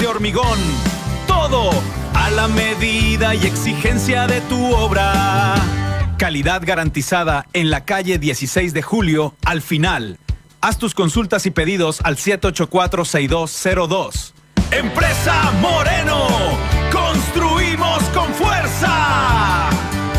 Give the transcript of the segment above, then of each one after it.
de hormigón. Todo a la medida y exigencia de tu obra. Calidad garantizada en la calle 16 de Julio, al final. Haz tus consultas y pedidos al 784-6202. Empresa Moreno. Construimos con fuerza.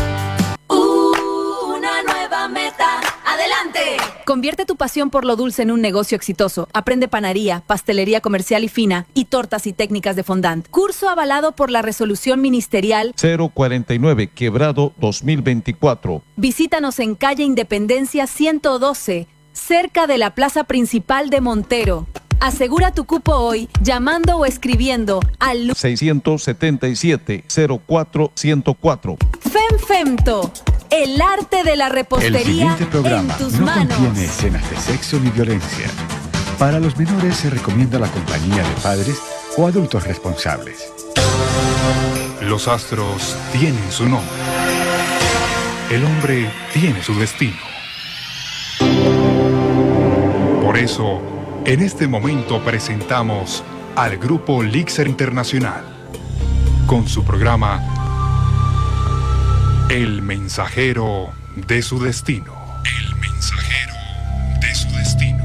Una nueva meta. ¡Adelante! Convierte tu pasión por lo dulce en un negocio exitoso. Aprende panadería, pastelería comercial y fina y tortas y técnicas de fondant. Curso avalado por la resolución ministerial 049, Quebrado 2024. Visítanos en calle Independencia 112, cerca de la plaza principal de Montero. Asegura tu cupo hoy llamando o escribiendo al 677-04-104. FEMFEMTO, el arte de la repostería El siguiente programa en tus no manos. contiene escenas de sexo ni violencia. Para los menores se recomienda la compañía de padres o adultos responsables. Los astros tienen su nombre. El hombre tiene su destino. Por eso, en este momento presentamos al grupo Lixer Internacional con su programa El Mensajero de su Destino. El Mensajero de su Destino.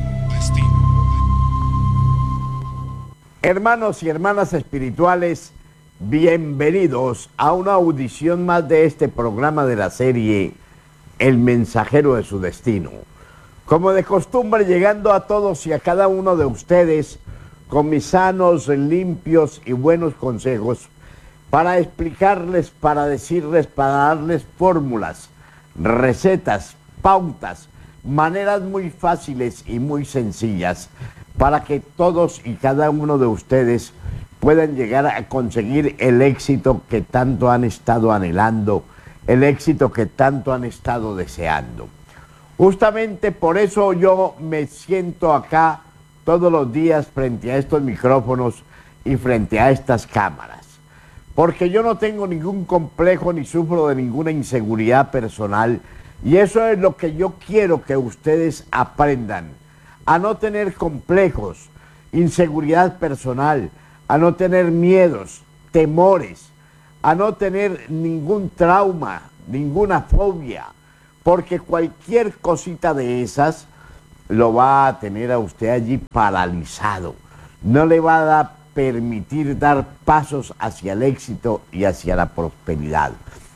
Hermanos y hermanas espirituales, bienvenidos a una audición más de este programa de la serie El Mensajero de su Destino. Como de costumbre, llegando a todos y a cada uno de ustedes con mis sanos, limpios y buenos consejos para explicarles, para decirles, para darles fórmulas, recetas, pautas, maneras muy fáciles y muy sencillas para que todos y cada uno de ustedes puedan llegar a conseguir el éxito que tanto han estado anhelando, el éxito que tanto han estado deseando. Justamente por eso yo me siento acá todos los días frente a estos micrófonos y frente a estas cámaras. Porque yo no tengo ningún complejo ni sufro de ninguna inseguridad personal. Y eso es lo que yo quiero que ustedes aprendan. A no tener complejos, inseguridad personal, a no tener miedos, temores, a no tener ningún trauma, ninguna fobia. Porque cualquier cosita de esas lo va a tener a usted allí paralizado. No le va a permitir dar pasos hacia el éxito y hacia la prosperidad.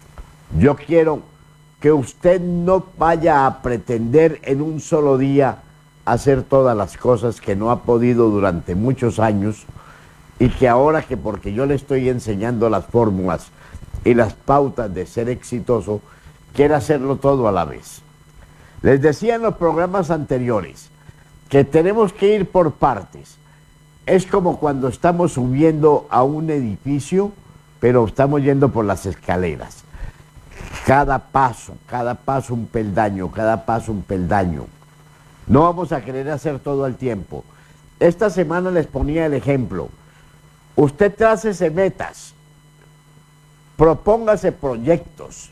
Yo quiero que usted no vaya a pretender en un solo día hacer todas las cosas que no ha podido durante muchos años y que ahora que porque yo le estoy enseñando las fórmulas y las pautas de ser exitoso, quiere hacerlo todo a la vez. Les decía en los programas anteriores que tenemos que ir por partes. Es como cuando estamos subiendo a un edificio, pero estamos yendo por las escaleras. Cada paso un peldaño, cada paso un peldaño. No vamos a querer hacer todo al tiempo. Esta semana les ponía el ejemplo. Usted trácese metas, propóngase proyectos,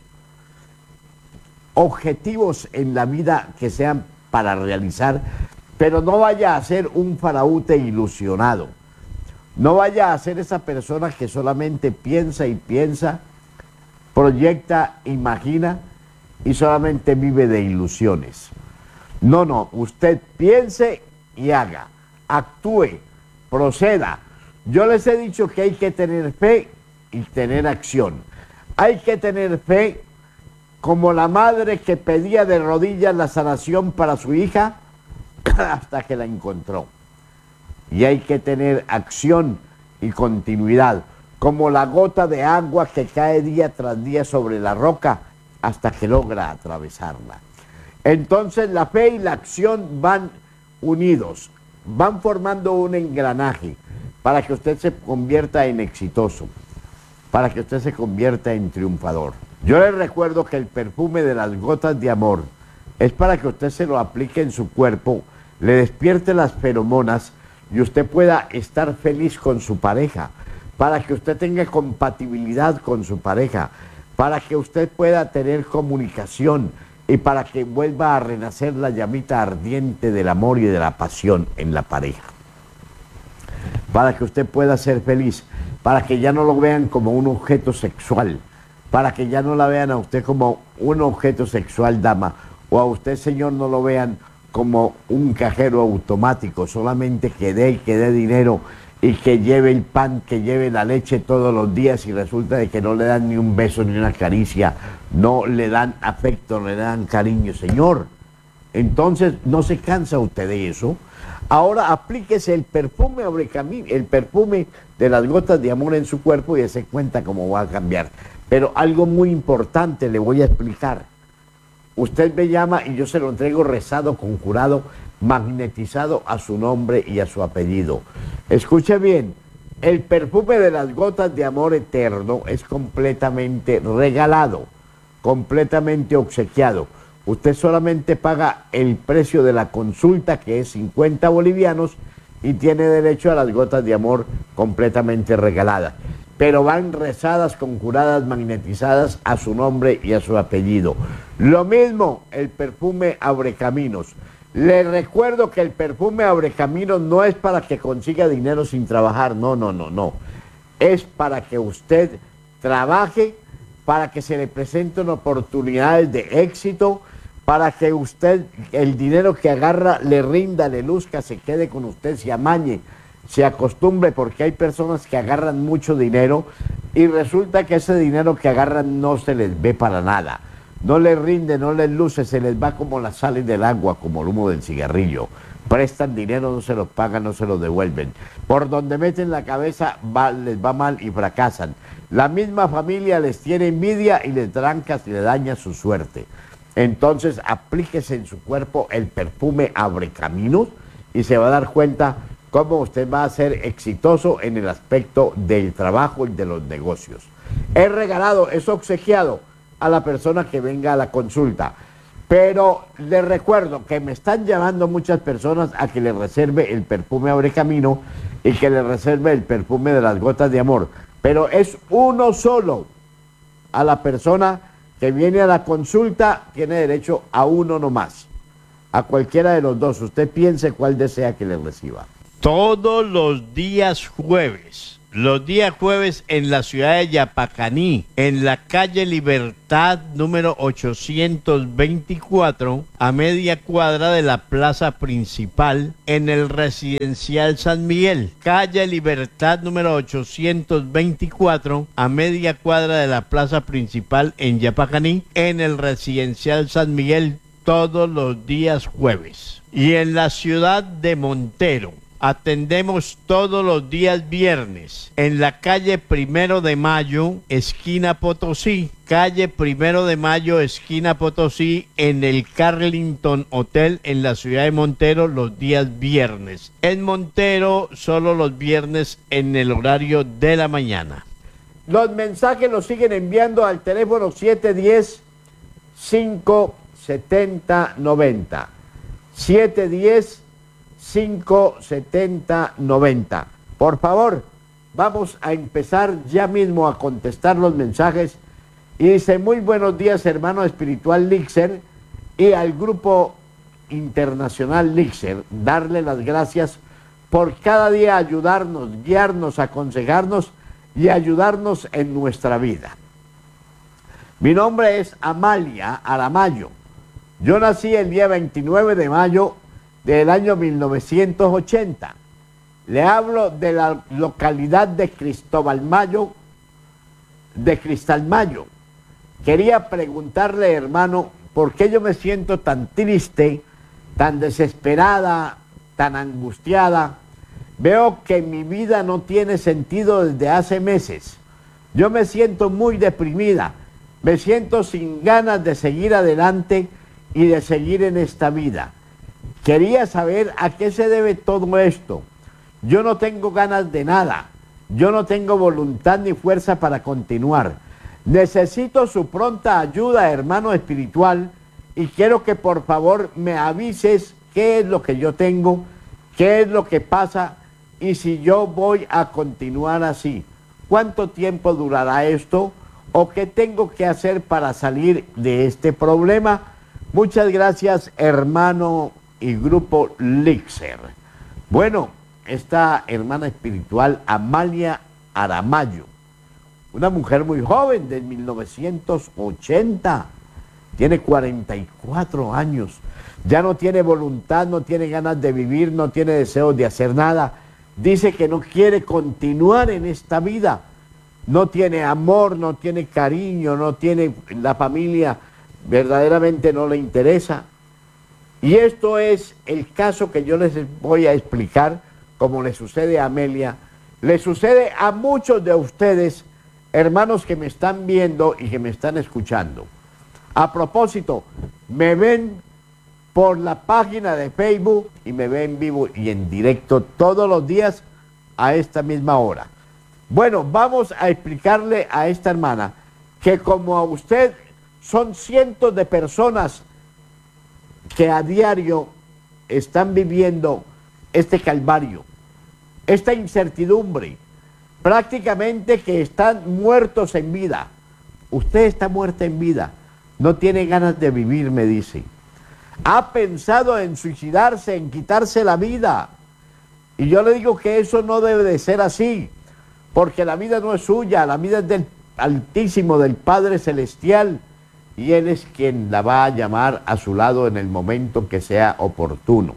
objetivos en la vida que sean para realizar, pero no vaya a ser un faraute ilusionado. No vaya a ser esa persona que solamente piensa y piensa, proyecta, imagina y solamente vive de ilusiones. No, usted piense y haga, actúe, proceda. Yo les he dicho que hay que tener fe y tener acción. Hay que tener fe como la madre que pedía de rodillas la sanación para su hija hasta que la encontró. Y hay que tener acción y continuidad, como la gota de agua que cae día tras día sobre la roca hasta que logra atravesarla. Entonces la fe y la acción van unidos, van formando un engranaje para que usted se convierta en exitoso, para que usted se convierta en triunfador. Yo les recuerdo que el perfume de las gotas de amor es para que usted se lo aplique en su cuerpo, le despierte las feromonas y usted pueda estar feliz con su pareja, para que usted tenga compatibilidad con su pareja, para que usted pueda tener comunicación y para que vuelva a renacer la llamita ardiente del amor y de la pasión en la pareja. para que usted pueda ser feliz, para que ya no lo vean como un objeto sexual, para que ya no la vean a usted como un objeto sexual, dama, o a usted, señor, no lo vean como un cajero automático, solamente que dé dinero y que lleve el pan, que lleve la leche todos los días y resulta de que no le dan ni un beso ni una caricia, no le dan afecto, no le dan cariño, señor. Entonces, ¿no se cansa usted de eso? Ahora aplíquese el perfume Abrecamino, el perfume de las gotas de amor en su cuerpo y dése cuenta cómo va a cambiar. Pero algo muy importante le voy a explicar. Usted me llama y yo se lo entrego rezado, conjurado, magnetizado a su nombre y a su apellido. Escuche bien, el perfume de las gotas de amor eterno es completamente regalado, completamente obsequiado. Usted solamente paga el precio de la consulta, que es 50 bolivianos, y tiene derecho a las gotas de amor completamente regaladas. Pero van rezadas, conjuradas, magnetizadas a su nombre y a su apellido. Lo mismo el perfume Abrecaminos. Le recuerdo que el perfume Abrecaminos no es para que consiga dinero sin trabajar, no. Es para que usted trabaje, para que se le presenten oportunidades de éxito, para que usted, el dinero que agarra, le rinda, le luzca, se quede con usted, se amañe, se acostumbre, porque hay personas que agarran mucho dinero y resulta que ese dinero que agarran no se les ve para nada, no les rinde, no les luce, se les va como la sal del agua, como el humo del cigarrillo. Prestan dinero, no se los pagan, no se los devuelven. Por donde meten la cabeza les va mal y fracasan. La misma familia les tiene envidia y les tranca y le daña su suerte. Entonces aplíquese en su cuerpo el perfume Abrecaminos y se va a dar cuenta cómo usted va a ser exitoso en el aspecto del trabajo y de los negocios. Es regalado, es obsequiado a la persona que venga a la consulta. Pero les recuerdo que me están llamando muchas personas a que le reserve el perfume Abrecamino y que le reserve el perfume de las gotas de amor. Pero es uno solo. A la persona que viene a la consulta tiene derecho a uno nomás. A cualquiera de los dos. Usted piense cuál desea que le reciba. Todos los días jueves. Los días jueves en la ciudad de Yapacaní, en la calle Libertad número 824, a media cuadra de la plaza principal, en el residencial San Miguel. Calle Libertad número 824, a media cuadra de la plaza principal en Yapacaní, en el residencial San Miguel, todos los días jueves. Y en la ciudad de Montero, atendemos todos los días viernes en la calle 1 de Mayo, esquina Potosí. Calle 1 de Mayo, esquina Potosí, en el Carlington Hotel en la ciudad de Montero los días viernes. En Montero solo los viernes en el horario de la mañana. Los mensajes los siguen enviando al teléfono 710-570-90. 710-570-90. Por favor, vamos a empezar ya mismo a contestar los mensajes. Y dice: muy buenos días, hermano espiritual Lixer y al grupo internacional Lixer. Darle las gracias por cada día ayudarnos, guiarnos, aconsejarnos y ayudarnos en nuestra vida. Mi nombre es Amalia Aramayo. Yo nací el día 29 de mayo del año 1980. Le hablo de la localidad de Cristal Mayo. Quería preguntarle, hermano, ¿por qué yo me siento tan triste, tan desesperada, tan angustiada? Veo que mi vida no tiene sentido desde hace meses. Yo me siento muy deprimida, me siento sin ganas de seguir adelante y de seguir en esta vida. Quería saber a qué se debe todo esto. Yo no tengo ganas de nada. Yo no tengo voluntad ni fuerza para continuar. Necesito su pronta ayuda, hermano espiritual, y quiero que por favor me avises qué es lo que yo tengo, qué es lo que pasa y si yo voy a continuar así. ¿Cuánto tiempo durará esto? ¿O qué tengo que hacer para salir de este problema? Muchas gracias, hermano y grupo Lixer. Bueno, esta hermana espiritual Amalia Aramayo, una mujer muy joven de 1980, tiene 44 años, ya no tiene voluntad, no tiene ganas de vivir, no tiene deseos de hacer nada, dice que no quiere continuar en esta vida, no tiene amor, no tiene cariño, no tiene la familia, verdaderamente no le interesa. Y esto es el caso que yo les voy a explicar, como le sucede a Amelia, le sucede a muchos de ustedes, hermanos que me están viendo y que me están escuchando. A propósito, me ven por la página de Facebook y me ven vivo y en directo todos los días a esta misma hora. Bueno, vamos a explicarle a esta hermana que como a usted son cientos de personas que a diario están viviendo este calvario, esta incertidumbre, prácticamente que están muertos en vida. Usted está muerta en vida, no tiene ganas de vivir, me dice. Ha pensado en suicidarse, en quitarse la vida. Y yo le digo que eso no debe de ser así, porque la vida no es suya, la vida es del Altísimo, del Padre Celestial, y Él es quien la va a llamar a su lado en el momento que sea oportuno.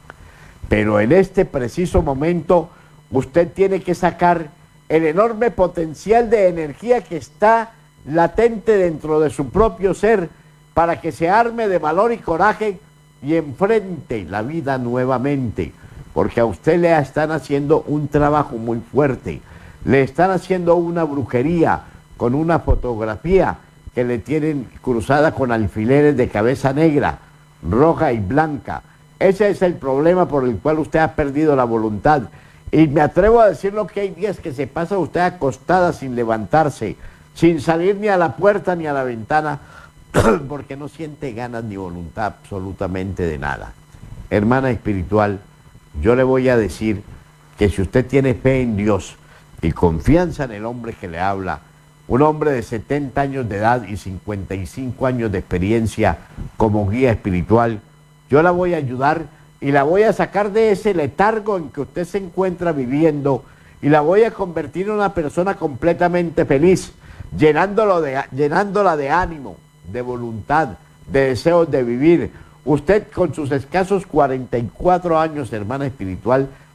Pero en este preciso momento, usted tiene que sacar el enorme potencial de energía que está latente dentro de su propio ser para que se arme de valor y coraje y enfrente la vida nuevamente, porque a usted le están haciendo un trabajo muy fuerte, le están haciendo una brujería con una fotografía que le tienen cruzada con alfileres de cabeza negra, roja y blanca. Ese es el problema por el cual usted ha perdido la voluntad. Y me atrevo a decirlo que hay días que se pasa usted acostada sin levantarse, sin salir ni a la puerta ni a la ventana, porque no siente ganas ni voluntad absolutamente de nada. Hermana espiritual, yo le voy a decir que si usted tiene fe en Dios y confianza en el hombre que le habla, un hombre de 70 años de edad y 55 años de experiencia como guía espiritual, yo la voy a ayudar y la voy a sacar de ese letargo en que usted se encuentra viviendo y la voy a convertir en una persona completamente feliz, llenándola de ánimo, de voluntad, de deseos de vivir. Usted con sus escasos 44 años, hermana espiritual,